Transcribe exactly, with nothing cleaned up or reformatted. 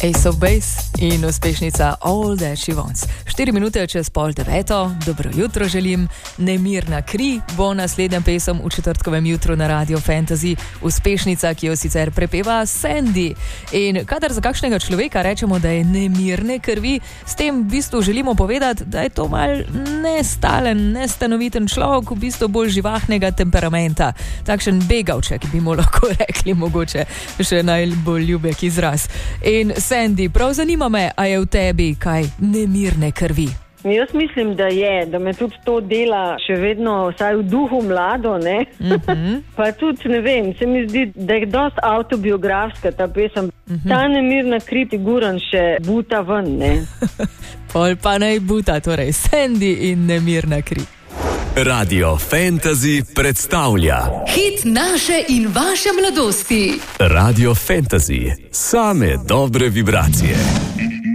Ace of Base in uspešnica All That She Wants. Štiri minute čez pol deveto, dobro jutro želim. Nemirna kri bo naslednja pesem v četrtkovem jutru na Radio Fantasy. Uspešnica, ki jo sicer prepeva Sandy. In kadar za kakšnega človeka rečemo, da je nemirne krvi, s tem v bistvu želimo povedati, da je to mal nestalen, nestanoviten človek, v bistvu bolj živahnega temperamenta. Takšen begavček bi mu lahko rekli, mogoče še najbolj ljubek izraz. In Sandy, prav zanima me, a je v tebi kaj nemirne krvi? Jaz mislim, da je, da me tudi to dela še vedno, vsaj v duhu mlado, ne? Mm-hmm. Pa tudi, ne vem, se mi zdi, da je dosti avtobiografska ta pesem. Mm-hmm. Ta nemirna kri figuran še buta ven, ne? Pol pa naj buta, torej Sandy in nemirna kri. Radio Fantasy predstavlja hit naše in vaše mladosti. Radio Fantasy, same dobre vibracije.